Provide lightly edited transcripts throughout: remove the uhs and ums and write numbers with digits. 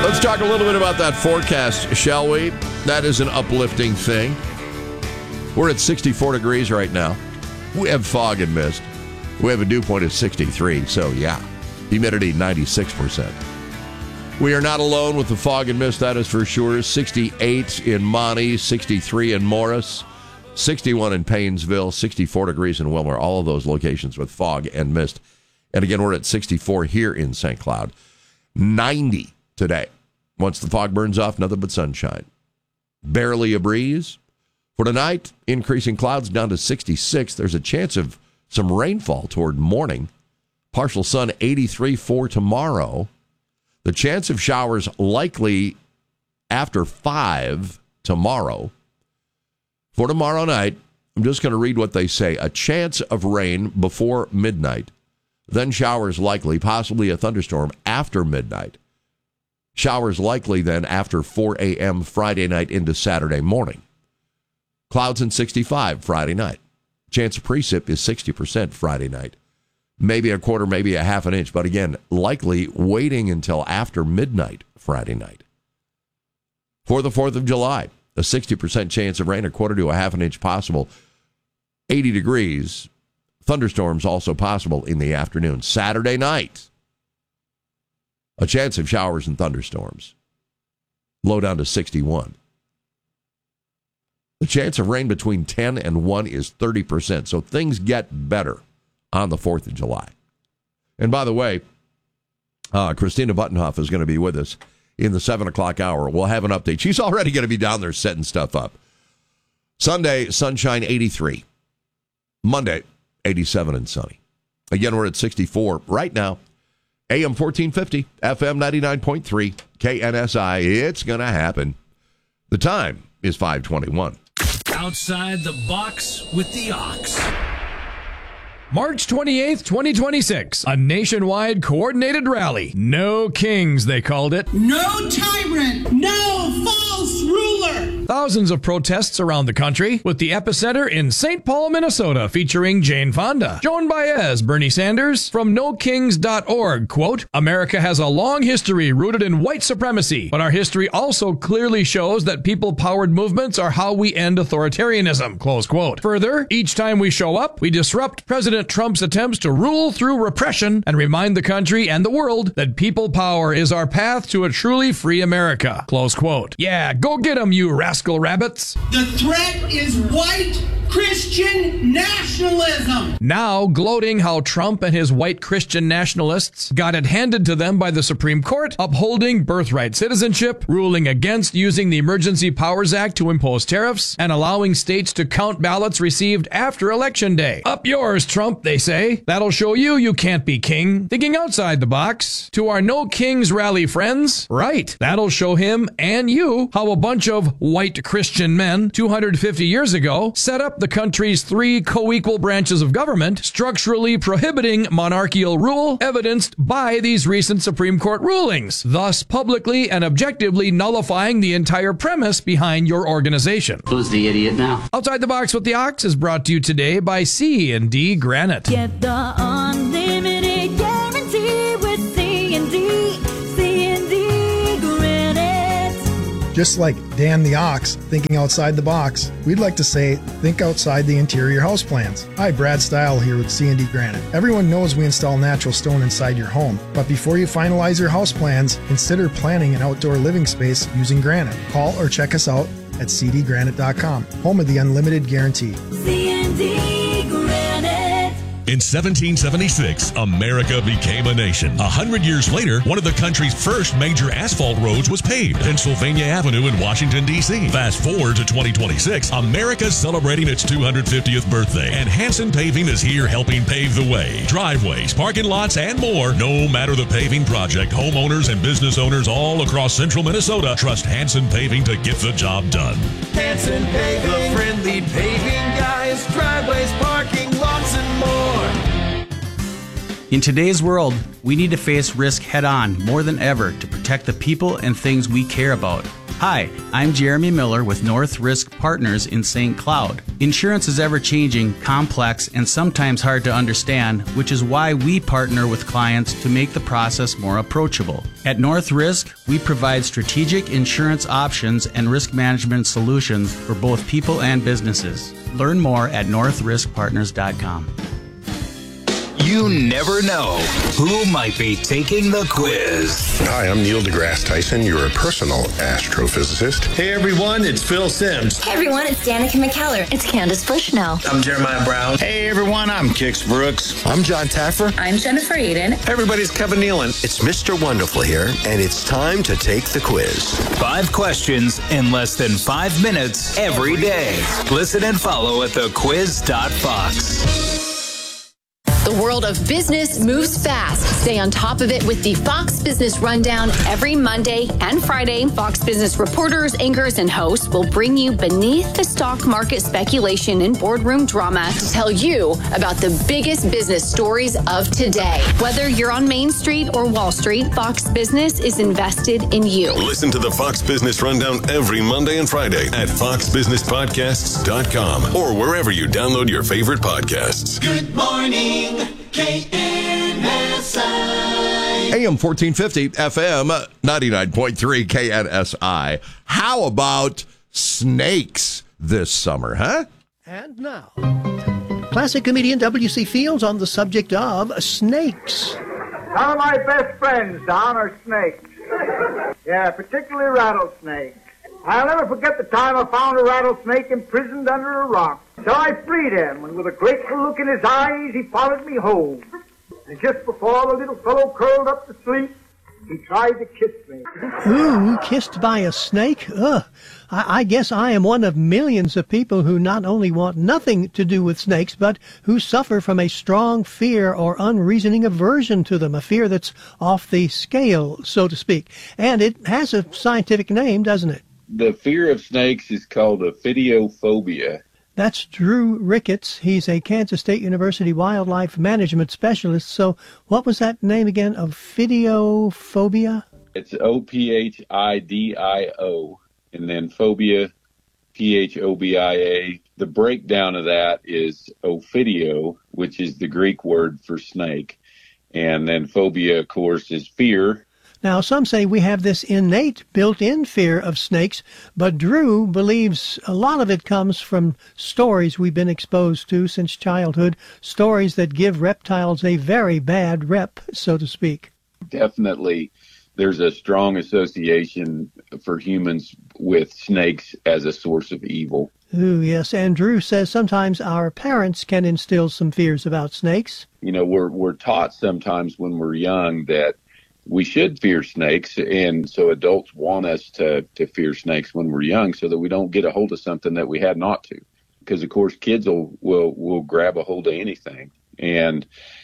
Let's talk a little bit about that forecast, shall we? That is an uplifting thing. We're at 64 degrees right now. We have fog and mist. We have a dew point of 63, so yeah, humidity 96%. We are not alone with the fog and mist, that is for sure. 68 in Monty, 63 in Morris, 61 in Paynesville, 64 degrees in Wilmer, all of those locations with fog and mist. And again, we're at 64 here in St. Cloud. 90 today. Once the fog burns off, nothing but sunshine. Barely a breeze. For tonight, increasing clouds down to 66. There's a chance of some rainfall toward morning. Partial sun, 83 for tomorrow. The chance of showers likely after 5 tomorrow. For tomorrow night, I'm just going to read what they say. A chance of rain before midnight. Then showers likely, possibly a thunderstorm after midnight. Showers likely then after 4 a.m. Friday night into Saturday morning. Clouds and 65 Friday night. Chance of precip is 60% Friday night. Maybe a quarter, maybe a half an inch. But again, likely waiting until after midnight Friday night. For the 4th of July, a 60% chance of rain, a quarter to a half an inch possible. 80 degrees. Thunderstorms also possible in the afternoon. Saturday night, a chance of showers and thunderstorms. Low down to 61. The chance of rain between 10 and 1 is 30%. So things get better on the 4th of July. And by the way, Christina Buttenhoff is going to be with us in the 7 o'clock hour. We'll have an update. She's already going to be down there setting stuff up. Sunday, sunshine 83. Monday, 87 and sunny. Again, we're at 64 right now. AM 1450, FM 99.3, KNSI. It's going to happen. The time is 5:21. Outside the box with the Ox. March 28th, 2026, a nationwide coordinated rally. No kings, they called it. No tyrant, no false ruler. Thousands of protests around the country, with the epicenter in St. Paul, Minnesota, featuring Jane Fonda, Joan Baez, Bernie Sanders. From NoKings.org, quote, America has a long history rooted in white supremacy, but our history also clearly shows that people-powered movements are how we end authoritarianism, close quote. Further, each time we show up, we disrupt President Trump's attempts to rule through repression and remind the country and the world that people power is our path to a truly free America, close quote. Yeah, go get 'em, you rascal rabbits. The threat is white Christian nationalism. Now gloating how Trump and his white Christian nationalists got it handed to them by the Supreme Court, upholding birthright citizenship, ruling against using the Emergency Powers Act to impose tariffs, and allowing states to count ballots received after Election Day. Up yours, Trump, they say. That'll show you can't be king. Thinking outside the box. To our No Kings rally friends, right, that'll show him and you how a bunch of white Christian men 250 years ago set up the country's 3 co-equal branches of government, structurally prohibiting monarchical rule, evidenced by these recent Supreme Court rulings, thus publicly and objectively nullifying the entire premise behind your organization. Who's the idiot now? Outside the Box with the Ox is brought to you today by C&D Granite. Get the unlimited guarantee with C&D Granite. Just like Dan the Ox thinking outside the box, we'd like to say think outside the interior house plans. Hi, Brad Stile here with C&D Granite. Everyone knows we install natural stone inside your home, but before you finalize your house plans, consider planning an outdoor living space using granite. Call or check us out at cdgranite.com, home of the unlimited guarantee. C&D Granite. In 1776, America became a nation. 100 years later, one of the country's first major asphalt roads was paved, Pennsylvania Avenue in Washington, D.C. Fast forward to 2026, America's celebrating its 250th birthday, and Hanson Paving is here helping pave the way. Driveways, parking lots, and more. No matter the paving project, homeowners and business owners all across central Minnesota trust Hanson Paving to get the job done. Hanson Paving, the friendly paving guys, driveways, parking lots, and more. In today's world, we need to face risk head-on more than ever to protect the people and things we care about. Hi, I'm Jeremy Miller with North Risk Partners in St. Cloud. Insurance is ever-changing, complex, and sometimes hard to understand, which is why we partner with clients to make the process more approachable. At North Risk, we provide strategic insurance options and risk management solutions for both people and businesses. Learn more at northriskpartners.com. You never know who might be taking the quiz. Hi, I'm Neil deGrasse Tyson, your personal astrophysicist. Hey everyone, it's Phil Simms. Hey everyone, it's Danica McKellar. It's Candace Bushnell. I'm Jeremiah Brown. Hey everyone, I'm Kix Brooks. I'm John Taffer. I'm Jennifer Aiden. Hey everybody, it's Kevin Nealon. It's Mr. Wonderful here, and it's time to take the quiz. 5 questions in less than 5 minutes every day. Listen and follow at thequiz.fox. The world of business moves fast. Stay on top of it with the Fox Business Rundown every Monday and Friday. Fox Business reporters, anchors, and hosts will bring you beneath the stock market speculation and boardroom drama to tell you about the biggest business stories of today. Whether you're on Main Street or Wall Street, Fox Business is invested in you. Listen to the Fox Business Rundown every Monday and Friday at foxbusinesspodcasts.com or wherever you download your favorite podcasts. Good morning. KNSI. AM 1450, FM 99.3 KNSI. How about snakes this summer, huh? And now, classic comedian W.C. Fields on the subject of snakes. Some of my best friends, Don, are snakes. Yeah, particularly rattlesnakes. I'll never forget the time I found a rattlesnake imprisoned under a rock. So I freed him, and with a grateful look in his eyes, he followed me home. And just before the little fellow curled up to sleep, he tried to kiss me. Ooh, kissed by a snake? Ugh. I guess I am one of millions of people who not only want nothing to do with snakes, but who suffer from a strong fear or unreasoning aversion to them, a fear that's off the scale, so to speak. And it has a scientific name, doesn't it? The fear of snakes is called ophidiophobia. That's Drew Ricketts. He's a Kansas State University wildlife management specialist. So what was that name again? Ophidiophobia? It's O-P-H-I-D-I-O, and then phobia, P-H-O-B-I-A. The breakdown of that is ophidio, which is the Greek word for snake. And then phobia, of course, is fear. Now, some say we have this innate, built-in fear of snakes, but Drew believes a lot of it comes from stories we've been exposed to since childhood, stories that give reptiles a very bad rep, so to speak. Definitely, there's a strong association for humans with snakes as a source of evil. Ooh, yes, and Drew says sometimes our parents can instill some fears about snakes. You know, we're taught sometimes when we're young that we should fear snakes, and so adults want us to fear snakes when we're young so that we don't get a hold of something that we had not to. Because, of course, kids will grab a hold of anything. And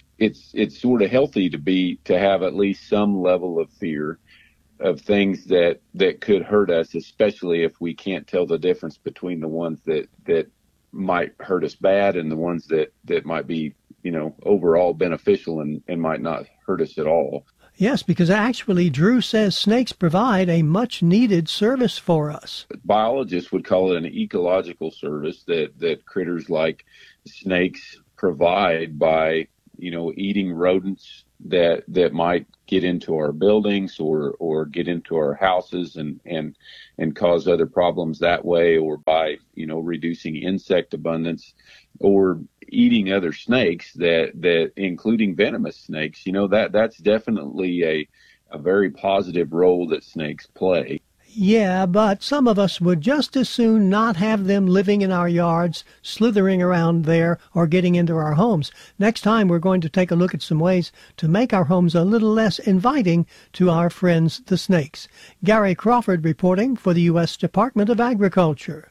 it's sort of healthy to have at least some level of fear of things that could hurt us, especially if we can't tell the difference between the ones that might hurt us bad and the ones that might be, overall beneficial and might not hurt us at all. Yes, because actually Drew says snakes provide a much-needed service for us. Biologists would call it an ecological service that critters like snakes provide by, eating rodents that might get into our buildings or get into our houses and cause other problems that way, or by, reducing insect abundance or eating other snakes that including venomous snakes. That's definitely a very positive role that snakes play. Yeah, but some of us would just as soon not have them living in our yards, slithering around there, or getting into our homes. Next time, we're going to take a look at some ways to make our homes a little less inviting to our friends, the snakes. Gary Crawford reporting for the U.S. Department of Agriculture.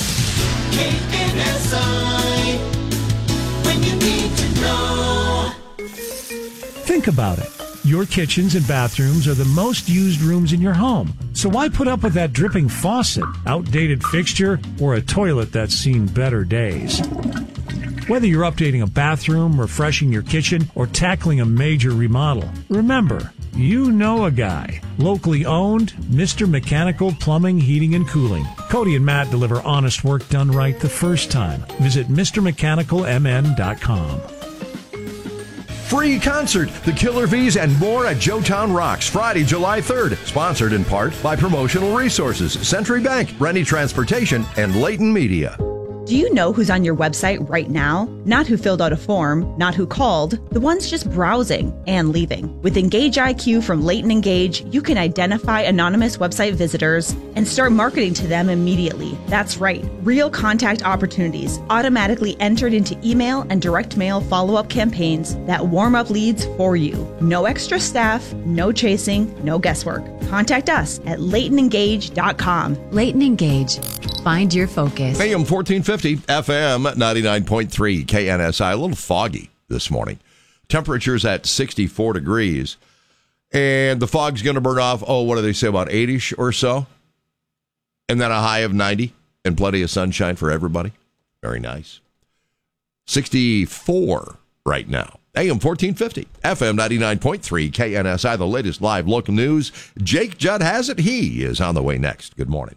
KNSI, when you need to know. Think about it. Your kitchens and bathrooms are the most used rooms in your home. So why put up with that dripping faucet, outdated fixture, or a toilet that's seen better days? Whether you're updating a bathroom, refreshing your kitchen, or tackling a major remodel, remember, You know a guy. Locally owned, Mr. Mechanical Plumbing, Heating, and Cooling. Cody and Matt deliver honest work done right the first time. Visit MrMechanicalMN.com. Free concert, The Killer V's, and more at Joetown Rocks, Friday, July 3rd. Sponsored in part by Promotional Resources, Century Bank, Rennie Transportation, and Leighton Media. Do you know who's on your website right now? Not who filled out a form, not who called, the ones just browsing and leaving. With Engage IQ from Leighton Engage, you can identify anonymous website visitors and start marketing to them immediately. That's right, real contact opportunities automatically entered into email and direct mail follow-up campaigns that warm up leads for you. No extra staff, no chasing, no guesswork. Contact us at LeightonEngage.com. Leighton Engage. Find your focus. AM 1450, FM 99.3, KNSI. A little foggy this morning. Temperatures at 64 degrees. And the fog's going to burn off, what do they say, about 80-ish or so? And then a high of 90 and plenty of sunshine for everybody. Very nice. 64 right now. AM 1450, FM 99.3, KNSI. The latest live local news. Jake Judd has it. He is on the way next. Good morning.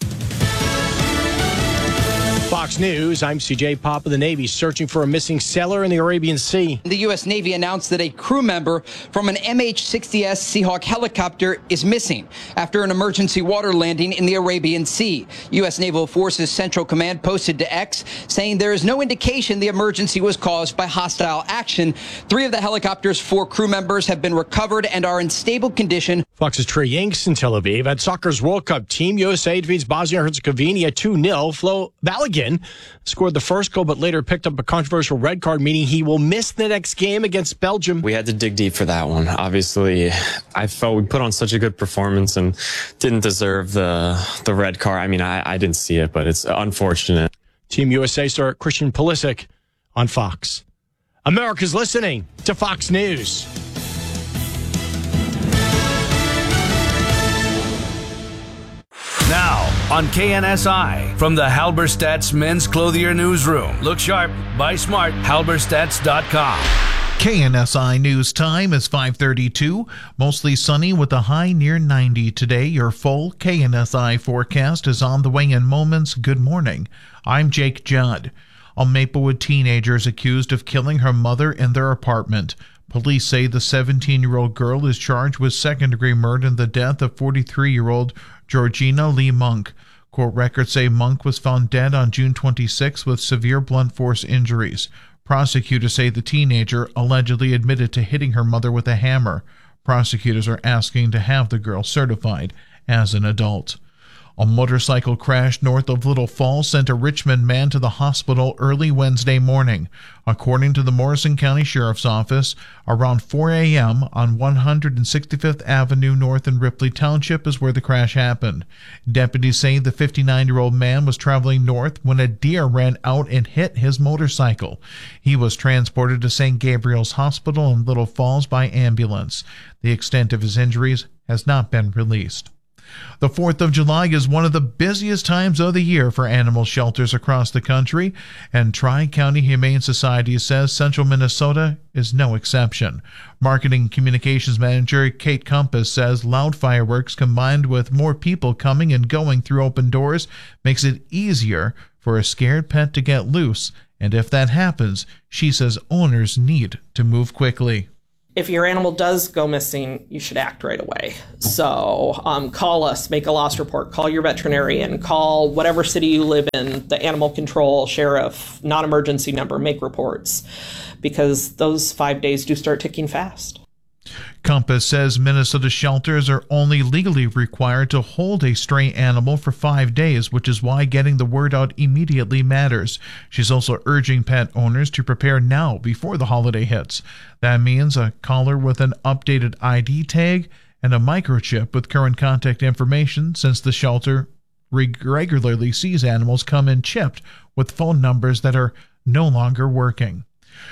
Fox News, I'm CJ Papa. The Navy searching for a missing sailor in the Arabian Sea. The U.S. Navy announced that a crew member from an MH-60S Seahawk helicopter is missing after an emergency water landing in the Arabian Sea. U.S. Naval Forces Central Command posted to X saying there is no indication the emergency was caused by hostile action. 3 of the helicopter's 4 crew members have been recovered and are in stable condition. Fox's Trey Yanks in Tel Aviv. At soccer's World Cup, Team USA defeats Bosnia-Herzegovina 2-0. Flo Balogun scored the first goal, but later picked up a controversial red card, meaning he will miss the next game against Belgium. We had to dig deep for that one. Obviously, I felt we put on such a good performance and didn't deserve the red card. I mean, I didn't see it, but it's unfortunate. Team USA star Christian Pulisic on Fox. America's listening to Fox News. Now, on KNSI, from the Halberstadt's Men's Clothier Newsroom. Look sharp, buy smart, halberstadts.com. KNSI News Time is 5:32. Mostly sunny with a high near 90 today. Your full KNSI forecast is on the way in moments. Good morning. I'm Jake Judd. A Maplewood teenager is accused of killing her mother in their apartment. Police say the 17-year-old girl is charged with second-degree murder in the death of 43-year-old Georgina Lee Monk. Court records say Monk was found dead on June 26 with severe blunt force injuries. Prosecutors say the teenager allegedly admitted to hitting her mother with a hammer. Prosecutors are asking to have the girl certified as an adult. A motorcycle crash north of Little Falls sent a Richmond man to the hospital early Wednesday morning. According to the Morrison County Sheriff's Office, around 4 a.m. on 165th Avenue North in Ripley Township is where the crash happened. Deputies say the 59-year-old man was traveling north when a deer ran out and hit his motorcycle. He was transported to St. Gabriel's Hospital in Little Falls by ambulance. The extent of his injuries has not been released. The 4th of July is one of the busiest times of the year for animal shelters across the country, and Tri-County Humane Society says Central Minnesota is no exception. Marketing and Communications Manager Kate Compass says loud fireworks combined with more people coming and going through open doors makes it easier for a scared pet to get loose, and if that happens, she says owners need to move quickly. If your animal does go missing, you should act right away. So call us, make a loss report, call your veterinarian, call whatever city you live in, the animal control, sheriff, non-emergency number, make reports, because those 5 days do start ticking fast. Compass says Minnesota shelters are only legally required to hold a stray animal for 5 days, which is why getting the word out immediately matters. She's also urging pet owners to prepare now before the holiday hits. That means a collar with an updated ID tag and a microchip with current contact information, since the shelter regularly sees animals come in chipped with phone numbers that are no longer working.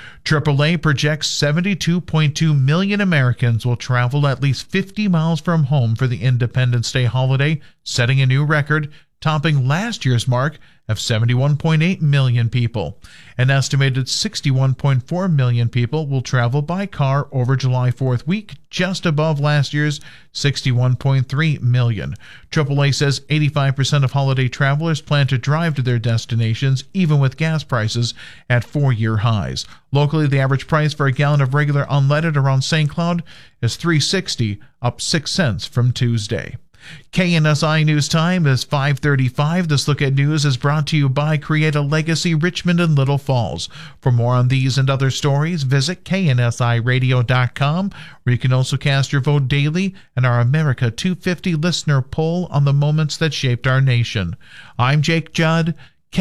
AAA projects 72.2 million Americans will travel at least 50 miles from home for the Independence Day holiday, setting a new record. topping last year's mark of 71.8 million people. An estimated 61.4 million people will travel by car over July 4th week, just above last year's 61.3 million. AAA says 85% of holiday travelers plan to drive to their destinations, even with gas prices at 4-year highs. Locally, the average price for a gallon of regular unleaded around St. Cloud is $3.60, up 6 cents from Tuesday. KNSI News Time is 5:35. This look at news is brought to you by Create a Legacy Richmond and Little Falls. For more on these and other stories, visit KNSIRadio.com, where you can also cast your vote daily in our America 250 listener poll on the moments that shaped our nation. I'm Jake Judd,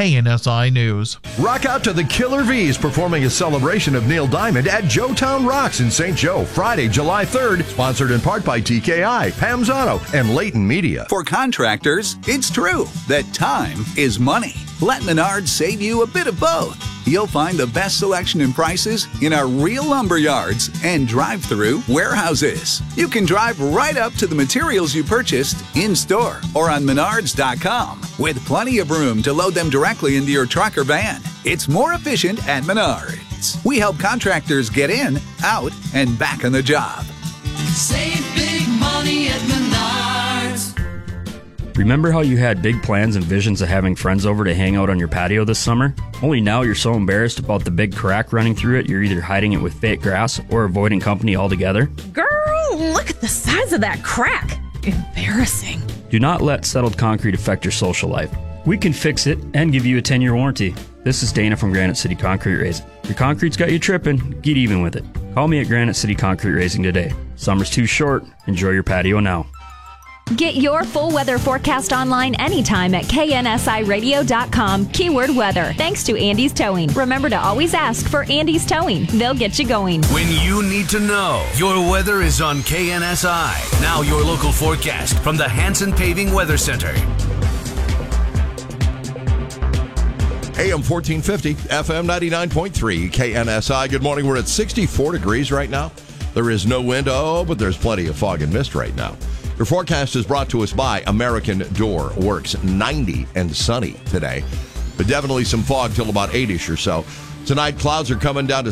KNSI News. Rock out to the Killer V's performing a celebration of Neil Diamond at Joetown Rocks in St. Joe, Friday, July 3rd, sponsored in part by TKI, Pam's Auto, and Leighton Media. For contractors, it's true that time is money. Let Menards save you a bit of both. You'll find the best selection and prices in our real lumber yards and drive-through warehouses. You can drive right up to the materials you purchased in-store or on Menards.com, with plenty of room to load them directly into your truck or van. It's more efficient at Menards. We help contractors get in, out, and back on the job. Save big money at Menards. Remember how you had big plans and visions of having friends over to hang out on your patio this summer? Only now you're so embarrassed about the big crack running through it, you're either hiding it with fake grass or avoiding company altogether? Girl, look at the size of that crack. Embarrassing. Do not let settled concrete affect your social life. We can fix it and give you a 10-year warranty. This is Dana from Granite City Concrete Raising. Your concrete's got you tripping, get even with it. Call me at Granite City Concrete Raising today. Summer's too short. Enjoy your patio now. Get your full weather forecast online anytime at KNSIRadio.com, keyword weather. Thanks to Andy's Towing. Remember to always ask for Andy's Towing. They'll get you going. When you need to know, your weather is on KNSI. Now your local forecast from the Hanson Paving Weather Center. AM 1450, FM 99.3, KNSI. Good morning. We're at 64 degrees right now. There is no wind, but there's plenty of fog and mist right now. Your forecast is brought to us by American Door Works. 90 and sunny today, but definitely some fog till about 8-ish or so. Tonight, clouds are coming down to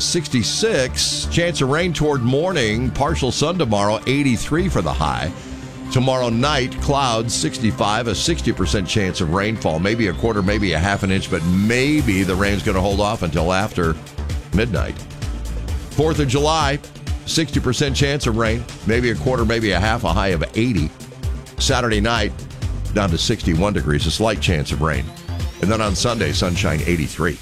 66. Chance of rain toward morning. Partial sun tomorrow, 83 for the high. Tomorrow night, clouds, 65, a 60% chance of rainfall. Maybe a quarter, maybe a half an inch, but maybe the rain's going to hold off until after midnight. 4th of July, 60% chance of rain, maybe a quarter, maybe a half, a high of 80. Saturday night, down to 61 degrees, a slight chance of rain. And then on Sunday, sunshine, 83.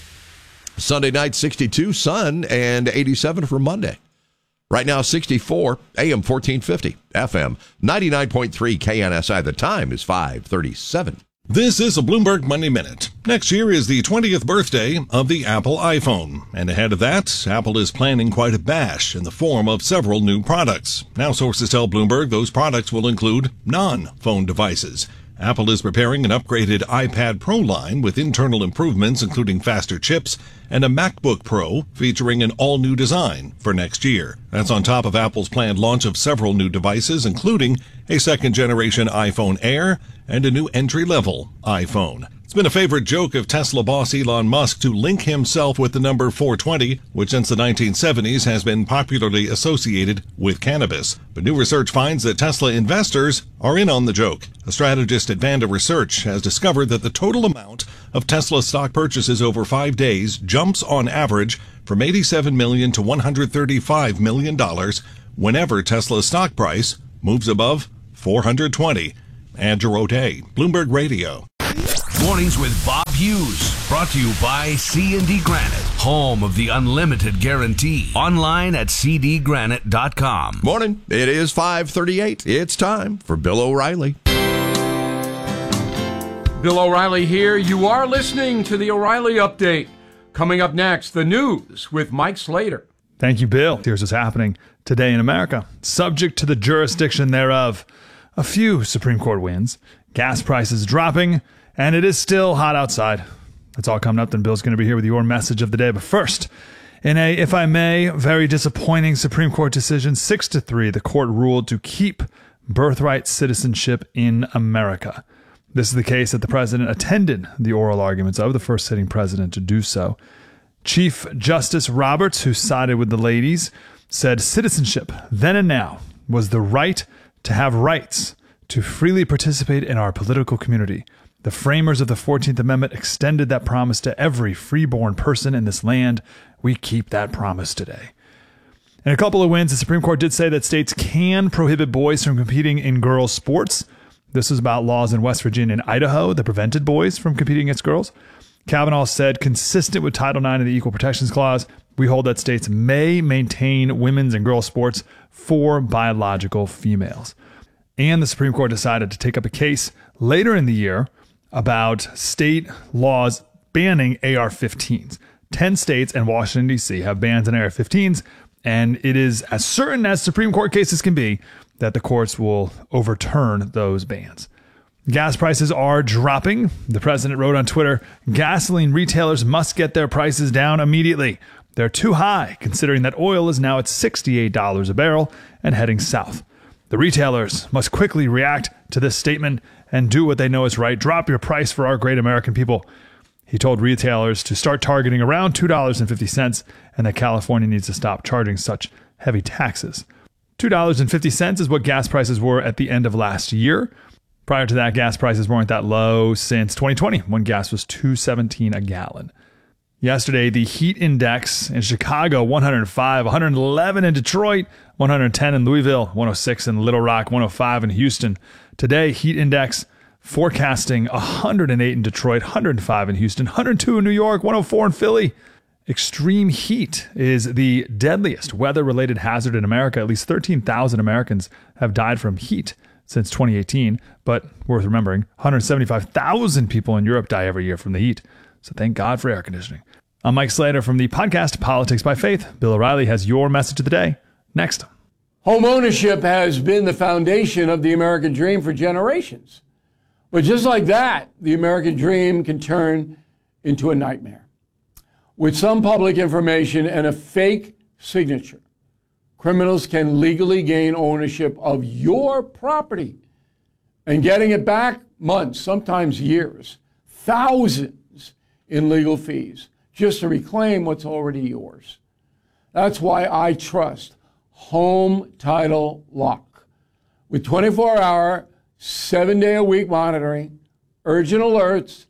Sunday night, 62, sun, and 87 for Monday. Right now, 64, AM 1450, FM 99.3 KNSI. The time is 5:37. This is a Bloomberg Money Minute. Next year is the 20th birthday of the Apple iPhone. And ahead of that, Apple is planning quite a bash in the form of several new products. Now sources tell Bloomberg those products will include non-phone devices. Apple is preparing an upgraded iPad Pro line with internal improvements including faster chips and a MacBook Pro featuring an all-new design for next year. That's on top of Apple's planned launch of several new devices, including a second-generation iPhone Air and a new entry-level iPhone. It's been a favorite joke of Tesla boss Elon Musk to link himself with the number 420, which since the 1970s has been popularly associated with cannabis. But new research finds that Tesla investors are in on the joke. A strategist at Vanda Research has discovered that the total amount of Tesla stock purchases over 5 days jumps on average from $87 million to $135 million whenever Tesla's stock price moves above 420. Andrew O'Day, Bloomberg Radio. Mornings with Bob Hughes, brought to you by C&D Granite, home of the unlimited guarantee. Online at cdgranite.com. Morning. It is 5:38. It's time for Bill O'Reilly. Bill O'Reilly here. You are listening to the O'Reilly Update. Coming up next, the news with Mike Slater. Thank you, Bill. Here's what's happening today in America. Subject to the jurisdiction thereof, a few Supreme Court wins, gas prices dropping, and it is still hot outside. That's all coming up. Then Bill's going to be here with your message of the day. But first, in a, if I may, very disappointing Supreme Court decision, 6-3, the court ruled to keep birthright citizenship in America. This is the case that the president attended the oral arguments of, the first sitting president to do so. Chief Justice Roberts, who sided with the ladies, said citizenship then and now was the right to have rights to freely participate in our political community. The framers of the 14th Amendment extended that promise to every freeborn person in this land. We keep that promise today. In a couple of wins, the Supreme Court did say that states can prohibit boys from competing in girls' sports. This is about laws in West Virginia and Idaho that prevented boys from competing against girls. Kavanaugh said, consistent with Title IX of the Equal Protections Clause, we hold that states may maintain women's and girls' sports for biological females. And the Supreme Court decided to take up a case later in the year about state laws banning AR-15s. 10 states and Washington, D.C. have bans on AR-15s, and it is as certain as Supreme Court cases can be that the courts will overturn those bans. Gas prices are dropping. The president wrote on Twitter, gasoline retailers must get their prices down immediately. They're too high, considering that oil is now at $68 a barrel and heading south. The retailers must quickly react to this statement and do what they know is right. Drop your price for our great American people. He told retailers to start targeting around $2.50 and that California needs to stop charging such heavy taxes. $2.50 is what gas prices were at the end of last year. Prior to that, gas prices weren't that low since 2020, when gas was $2.17 a gallon. Yesterday, the heat index in Chicago, 105, 111 in Detroit, 110 in Louisville, 106 in Little Rock, 105 in Houston. Today, heat index forecasting 108 in Detroit, 105 in Houston, 102 in New York, 104 in Philly. Extreme heat is the deadliest weather-related hazard in America. At least 13,000 Americans have died from heat since 2018, but worth remembering, 175,000 people in Europe die every year from the heat. So thank God for air conditioning. I'm Mike Slater from the podcast Politics by Faith. Bill O'Reilly has your message of the day next. Home ownership has been the foundation of the American dream for generations. But just like that, the American dream can turn into a nightmare. With some public information and a fake signature, criminals can legally gain ownership of your property and getting it back months, sometimes years, thousands in legal fees just to reclaim what's already yours. That's why I trust Home Title Lock. With 24-hour, 7-day-a-week monitoring, urgent alerts,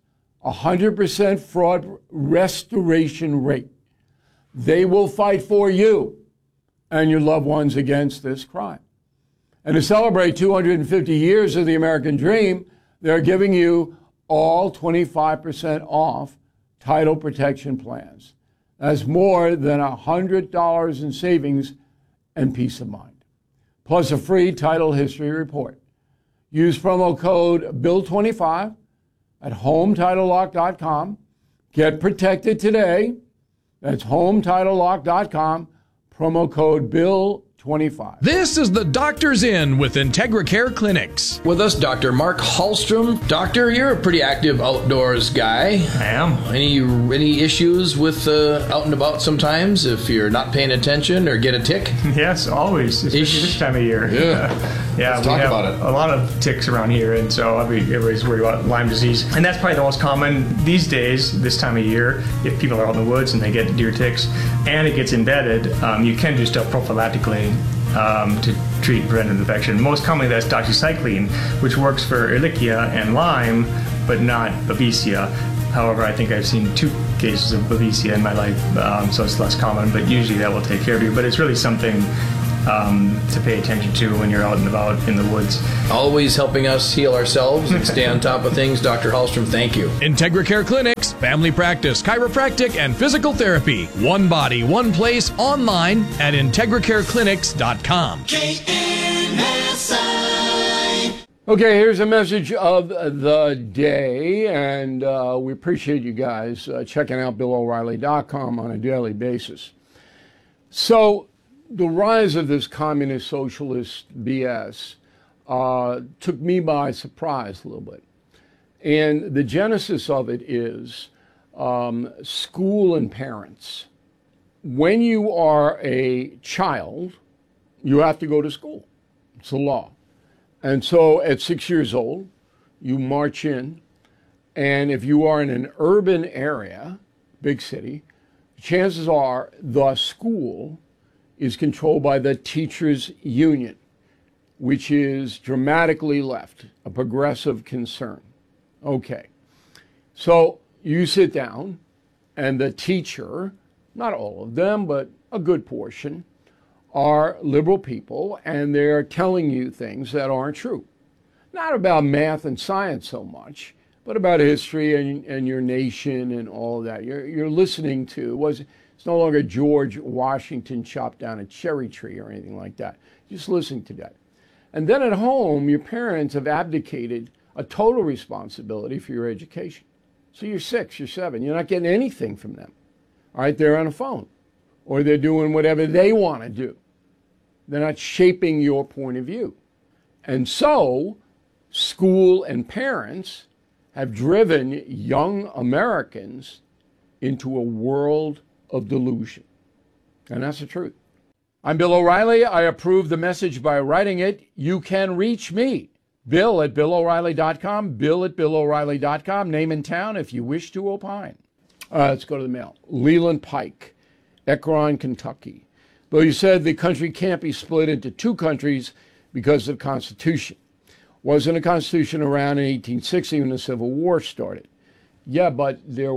100% fraud restoration rate, they will fight for you and your loved ones against this crime. And to celebrate 250 years of the American dream, they're giving you all 25% off title protection plans. That's more than $100 in savings and peace of mind. Plus a free title history report. Use promo code BILL25 at HomeTitleLock.com. Get protected today. That's HomeTitleLock.com. Promo code BILL25. This is the Doctor's Inn with IntegraCare Clinics. With us, Dr. Mark Hallstrom. Doctor, you're a pretty active outdoors guy. I am. Any issues with out and about sometimes if you're not paying attention or get a tick? Yes, always, especially this time of year. Yeah, we have about it. A lot of ticks around here, and so everybody's worried about Lyme disease. And that's probably the most common these days, this time of year, if people are out in the woods and they get deer ticks, and it gets embedded, you can do stuff prophylactically to treat preventive infection. Most commonly, that's doxycycline, which works for Ehrlichia and Lyme, but not Babesia. However, I think I've seen 2 cases of Babesia in my life, so it's less common, but usually that will take care of you. But it's really something to pay attention to when you're out and about in the woods. Always helping us heal ourselves and stay on top of things. Dr. Hallstrom, thank you. IntegraCare Clinics, family practice, chiropractic, and physical therapy. One body, one place, online at IntegraCareClinics.com. Okay, here's a message of the day, and we appreciate you guys checking out BillO'Reilly.com on a daily basis. So, the rise of this communist socialist BS took me by surprise a little bit. And the genesis of it is school and parents. When you are a child, you have to go to school. It's the law. And so at 6 years old, you march in, and if you are in an urban area, big city, chances are the school is controlled by the teachers' union, which is dramatically left, a progressive concern. Okay, so you sit down, and the teacher, not all of them, but a good portion, are liberal people, and they're telling you things that aren't true. Not about math and science so much, but about history and your nation and all of that. You're listening to, it's no longer George Washington chopped down a cherry tree or anything like that. Just listening to that. And then at home, your parents have abdicated a total responsibility for your education. So you're 6, you're 7, you're not getting anything from them. All right, they're on a phone, or they're doing whatever they want to do. They're not shaping your point of view. And so, school and parents have driven young Americans into a world of delusion. And that's the truth. I'm Bill O'Reilly. I approve the message by writing it. You can reach me, Bill at BillO'Reilly.com, Bill at BillO'Reilly.com, name and town if you wish to opine. Let's go to the mail. Leland Pike, Ekron, Kentucky. Bill, you said the country can't be split into 2 countries because of the Constitution. Wasn't a Constitution around in 1860 when the Civil War started? Yeah, but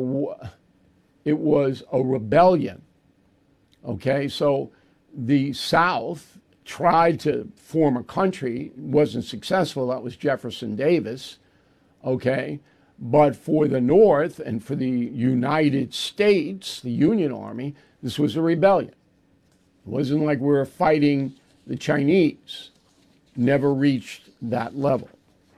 it was a rebellion. Okay, so the South tried to form a country, wasn't successful. That was Jefferson Davis. Okay, but for the North and for the United States, the Union Army, this was a rebellion. It wasn't like we were fighting the Chinese. Never reached that level.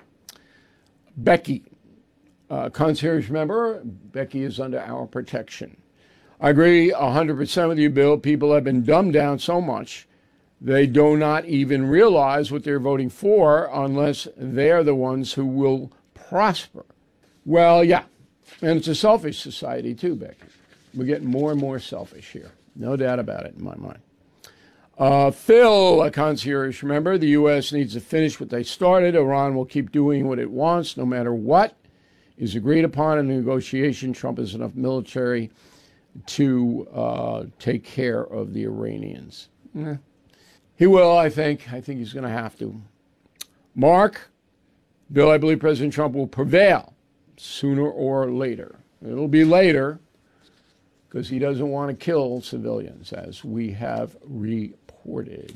Becky, concierge member, Becky is under our protection. I agree 100% with you, Bill. People have been dumbed down so much they do not even realize what they're voting for unless they're the ones who will prosper. Well, yeah, and it's a selfish society too, Becky. We're getting more and more selfish here. No doubt about it in my mind. Phil, a concierge member, the U.S. needs to finish what they started. Iran will keep doing what it wants no matter what is agreed upon in the negotiation. Trump has enough military to take care of the Iranians. He will, I think. I think he's going to have to. Mark, Bill, I believe President Trump will prevail sooner or later. It'll be later because he doesn't want to kill civilians, as we have reported.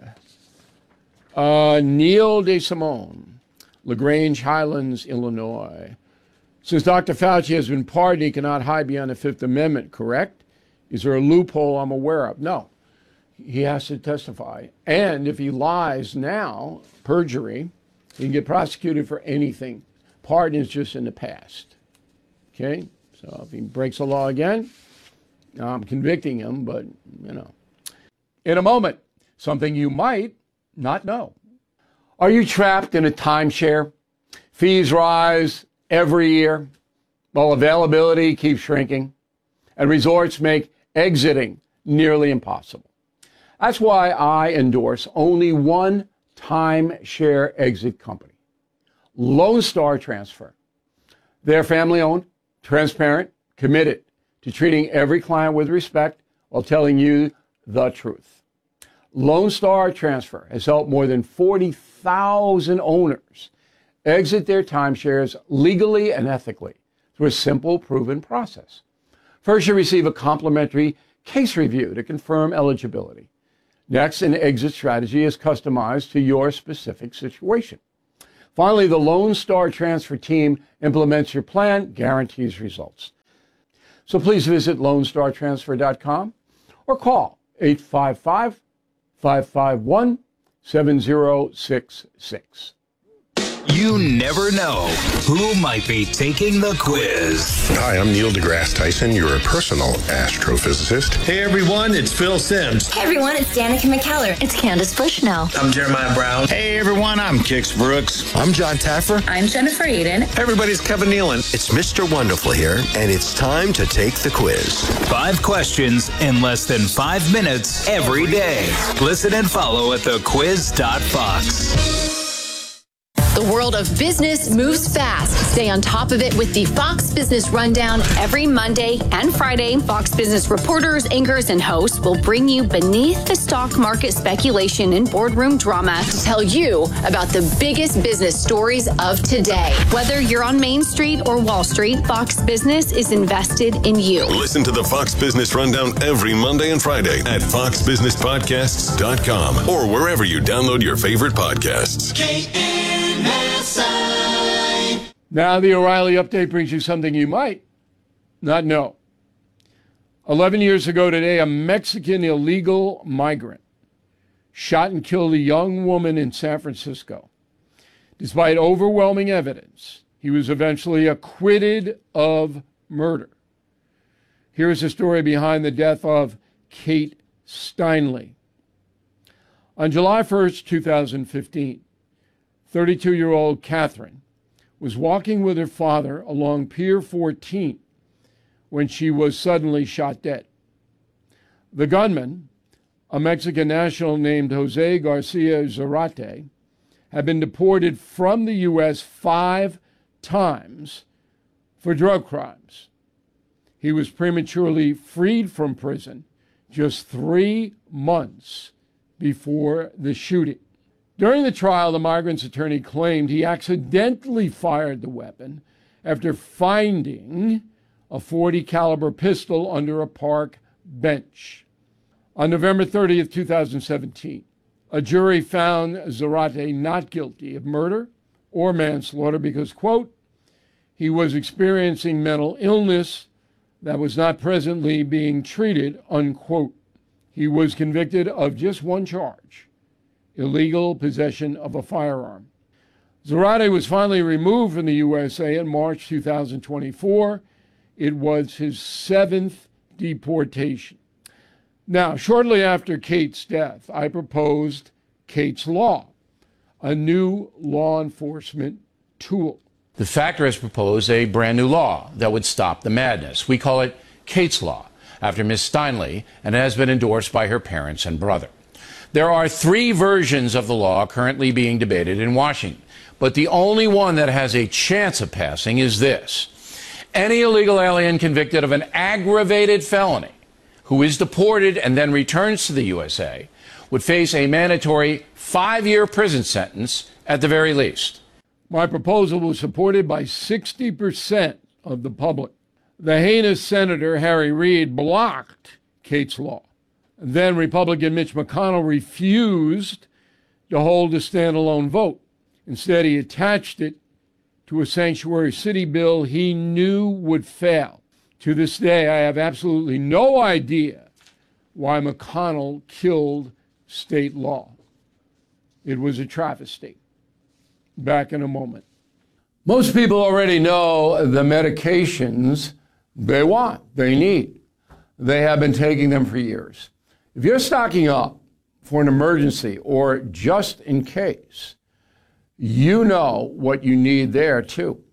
Neil DeSimone, LaGrange Highlands, Illinois. Since Dr. Fauci has been pardoned, he cannot hide beyond the Fifth Amendment, correct? Is there a loophole I'm aware of? No. He has to testify. And if he lies now, perjury, he can get prosecuted for anything. Pardon is just in the past. Okay? So if he breaks the law again, I'm convicting him, but, you know. In a moment, something you might not know. Are you trapped in a timeshare? Fees rise every year while availability keeps shrinking, and resorts make exiting nearly impossible. That's why I endorse only one timeshare exit company, Lone Star Transfer. They're family-owned, transparent, committed to treating every client with respect while telling you the truth. Lone Star Transfer has helped more than 40,000 owners exit their timeshares legally and ethically through a simple, proven process. First, you receive a complimentary case review to confirm eligibility. Next, an exit strategy is customized to your specific situation. Finally, the Lone Star Transfer team implements your plan, guarantees results. So please visit LoneStarTransfer.com or call 855-551-7066. You never know who might be taking the quiz. Hi, I'm Neil deGrasse Tyson, your personal astrophysicist. Hey everyone, it's Phil Simms. Hey everyone, it's Danica McKellar. It's Candace Bushnell. I'm Jeremiah Brown. Hey everyone, I'm Kix Brooks. I'm John Taffer. I'm Jennifer Aiden. Hey everybody, it's Kevin Nealon. It's Mr. Wonderful here, and it's time to take the quiz. 5 questions in less than 5 minutes every day. Listen and follow at thequiz.fox. The world of business moves fast. Stay on top of it with the Fox Business Rundown every Monday and Friday. Fox Business reporters, anchors, and hosts will bring you beneath the stock market speculation and boardroom drama to tell you about the biggest business stories of today. Whether you're on Main Street or Wall Street, Fox Business is invested in you. Listen to the Fox Business Rundown every Monday and Friday at foxbusinesspodcasts.com or wherever you download your favorite podcasts. Now the O'Reilly Update brings you something you might not know. 11 years ago today, a Mexican illegal migrant shot and killed a young woman in San Francisco. Despite overwhelming evidence, he was eventually acquitted of murder. Here's the story behind the death of Kate Steinle. On July 1st, 2015, 32-year-old Catherine was walking with her father along Pier 14 when she was suddenly shot dead. The gunman, a Mexican national named Jose Garcia Zarate, had been deported from the U.S. 5 times for drug crimes. He was prematurely freed from prison just 3 months before the shooting. During the trial, the migrant's attorney claimed he accidentally fired the weapon after finding a .40 caliber pistol under a park bench. On November 30th, 2017, a jury found Zarate not guilty of murder or manslaughter because, quote, he was experiencing mental illness that was not presently being treated, unquote. He was convicted of just one charge: illegal possession of a firearm. Zarate was finally removed from the USA in March 2024. It was his 7th deportation. Now, shortly after Kate's death, I proposed Kate's Law, a new law enforcement tool. The Factor has proposed a brand new law that would stop the madness. We call it Kate's Law, after Ms. Steinle, and it has been endorsed by her parents and brother. There are 3 versions of the law currently being debated in Washington, but the only one that has a chance of passing is this. Any illegal alien convicted of an aggravated felony who is deported and then returns to the USA would face a mandatory 5-year prison sentence at the very least. My proposal was supported by 60% of the public. The heinous Senator Harry Reid blocked Kate's Law. Then Republican Mitch McConnell refused to hold a standalone vote. Instead, he attached it to a sanctuary city bill he knew would fail. To this day, I have absolutely no idea why McConnell killed state law. It was a travesty. Back in a moment. Most people already know the medications they want, they need. They have been taking them for years. If you're stocking up for an emergency or just in case, you know what you need there too.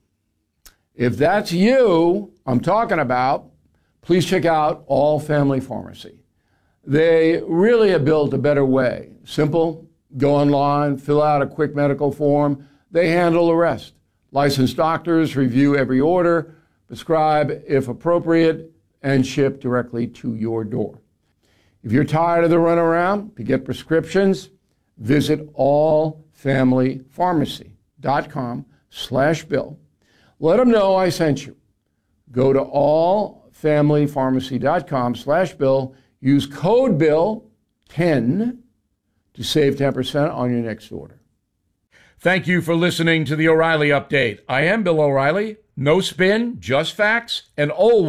If that's you I'm talking about, please check out All Family Pharmacy. They really have built a better way. Simple, go online, fill out a quick medical form. They handle the rest. Licensed doctors review every order, prescribe if appropriate, and ship directly to your door. If you're tired of the runaround to get prescriptions, visit allfamilypharmacy.com/bill. Let them know I sent you. Go to allfamilypharmacy.com/bill. Use code BILL10 to save 10% on your next order. Thank you for listening to the O'Reilly Update. I am Bill O'Reilly. No spin, just facts, and always